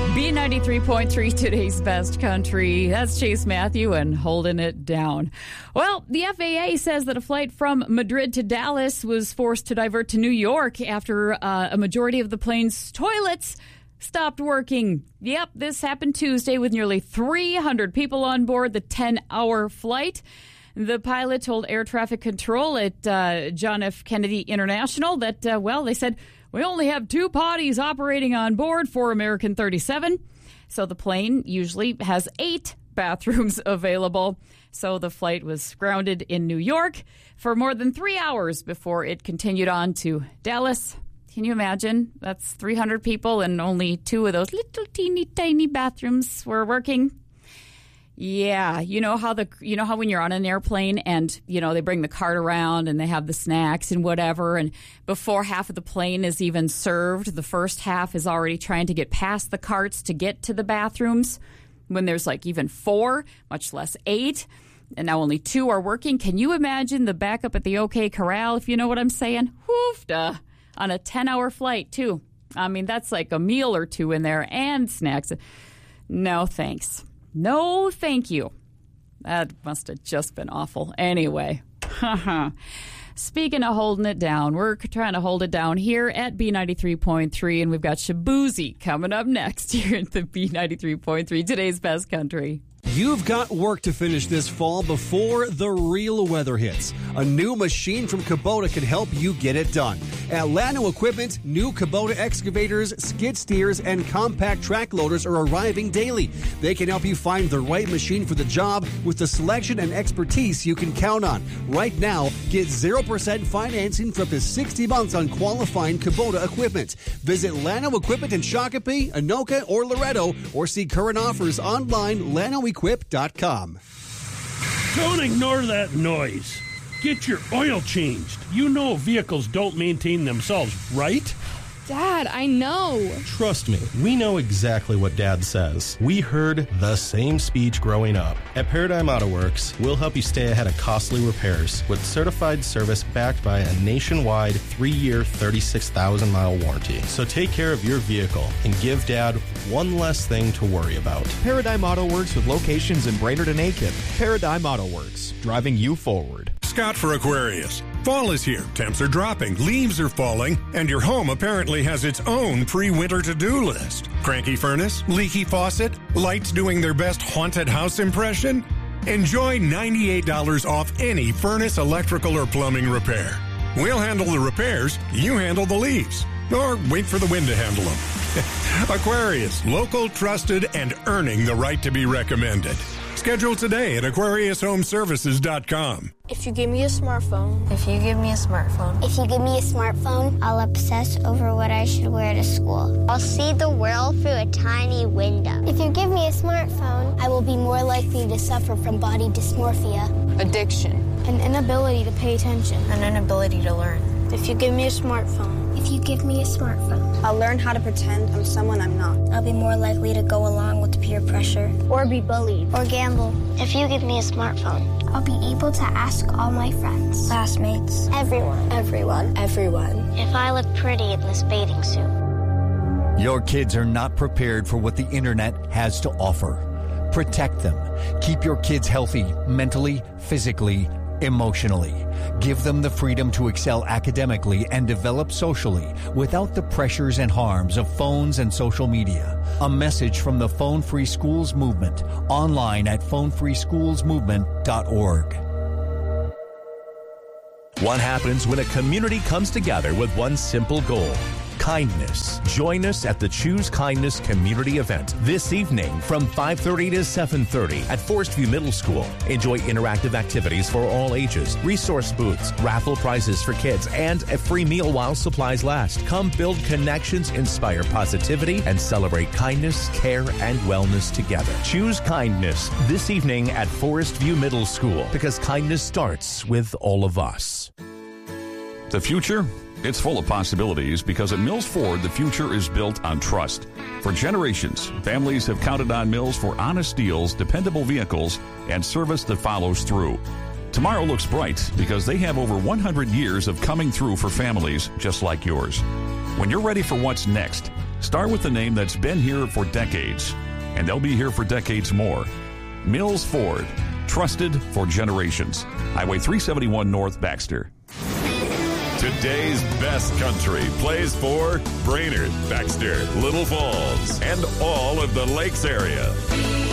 B93.3, today's best country. That's Chase Matthew and Holding It Down. Well, the FAA says that a flight from Madrid to Dallas was forced to divert to New York after a majority of the plane's toilets stopped working. Yep, this happened Tuesday with nearly 300 people on board the 10-hour flight. The pilot told air traffic control at John F. Kennedy International that, they said, we only have 2 potties operating on board for American 37. So the plane usually has 8 bathrooms available. So the flight was grounded in New York for more than 3 hours before it continued on to Dallas. Can you imagine? That's 300 people and only 2 of those little teeny tiny bathrooms were working. Yeah, you know how when you're on an airplane and, they bring the cart around and they have the snacks and whatever, and before half of the plane is even served, the first half is already trying to get past the carts to get to the bathrooms when there's even 4, much less 8, and now only 2 are working. Can you imagine the backup at the OK Corral, if you know what I'm saying? Woofda. On a 10-hour flight, too. I mean, that's like a meal or 2 in there and snacks. No, thanks. No, thank you. That must have just been awful. Anyway, speaking of holding it down, we're trying to hold it down here at B93.3, and we've got Shabuzi coming up next here at the B93.3, today's best country. You've got work to finish this fall before the real weather hits. A new machine from Kubota can help you get it done. At Llano Equipment, new Kubota excavators, skid steers, and compact track loaders are arriving daily. They can help you find the right machine for the job with the selection and expertise you can count on. Right now, get 0% financing for up to 60 months on qualifying Kubota equipment. Visit Llano Equipment in Shakopee, Anoka, or Loretto, or see current offers online, LlanoEquip.com. Don't ignore that noise. Get your oil changed. You know vehicles don't maintain themselves, right? Dad, I know. Trust me, we know exactly what Dad says. We heard the same speech growing up. At Paradigm Auto Works, we'll help you stay ahead of costly repairs with certified service backed by a nationwide 3-year, 36,000-mile warranty. So take care of your vehicle and give Dad one less thing to worry about. Paradigm Auto Works with locations in Brainerd and Aiken. Paradigm Auto Works, driving you forward. Scott for Aquarius. Fall is here, temps are dropping, leaves are falling, and your home apparently has its own pre-winter to-do list. Cranky furnace? Leaky faucet? Lights doing their best haunted house impression? Enjoy $98 off any furnace, electrical, or plumbing repair. We'll handle the repairs, you handle the leaves. Or wait for the wind to handle them. Aquarius, local, trusted, and earning the right to be recommended. Schedule today at AquariusHomeservices.com. If you give me a smartphone. If you give me a smartphone. If you give me a smartphone, I'll obsess over what I should wear to school. I'll see the world through a tiny window. If you give me a smartphone, I will be more likely to suffer from body dysmorphia. Addiction. An inability to pay attention. An inability to learn. If you give me a smartphone. If you give me a smartphone, I'll learn how to pretend I'm someone I'm not. I'll be more likely to go along with peer pressure. Or be bullied. Or gamble. If you give me a smartphone, I'll be able to ask all my friends, classmates, everyone. If I look pretty in this bathing suit. Your kids are not prepared for what the internet has to offer. Protect them. Keep your kids healthy mentally, physically, emotionally. Give them the freedom to excel academically and develop socially without the pressures and harms of phones and social media. A message from the Phone Free Schools Movement, online at phonefreeschoolsmovement.org. What happens when a community comes together with one simple goal? Kindness. Join us at the Choose Kindness community event this evening from 5:30 to 7:30 at Forest View Middle School. Enjoy interactive activities for all ages, resource booths, raffle prizes for kids, and a free meal while supplies last. Come build connections, inspire positivity, and celebrate kindness, care, and wellness together. Choose Kindness this evening at Forest View Middle School, because kindness starts with all of us. The future? It's full of possibilities, because at Mills Ford, the future is built on trust. For generations, families have counted on Mills for honest deals, dependable vehicles, and service that follows through. Tomorrow looks bright because they have over 100 years of coming through for families just like yours. When you're ready for what's next, Start with the name that's been here for decades, and they'll be here for decades more. Mills Ford, trusted for generations. Highway 371 North, Baxter. Today's best country plays for Brainerd, Baxter, Little Falls, and all of the Lakes area.